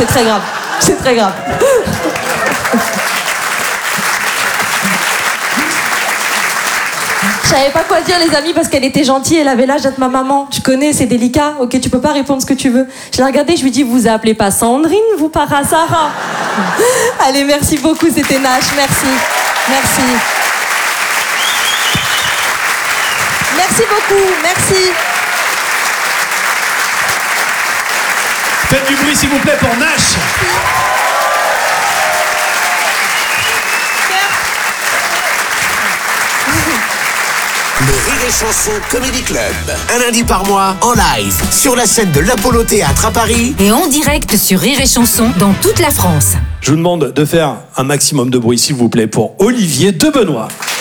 C'est très grave. C'est très grave. Je savais pas quoi dire, les amis, parce qu'elle était gentille, elle avait l'âge d'être ma maman. Tu connais, c'est délicat. Ok, tu peux pas répondre ce que tu veux. Je l'ai regardée, je lui dis, vous appelez pas Sandrine, vous, par hasard? Allez, merci beaucoup, c'était Nash. Merci. Merci. Merci beaucoup, merci. Faites du bruit, s'il vous plaît, pour Nash. Le Rire et Chanson Comedy Club. Un lundi par mois, en live, sur la scène de l'Apollo Théâtre à Paris. Et en direct sur Rire et Chanson dans toute la France. Je vous demande de faire un maximum de bruit, s'il vous plaît, pour Olivier Debenoît.